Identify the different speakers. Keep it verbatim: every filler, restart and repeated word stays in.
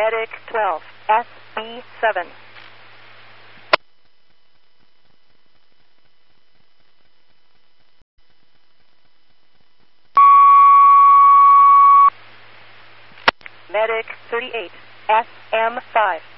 Speaker 1: Medic twelve, S B seven. Medic thirty-eight, S M five.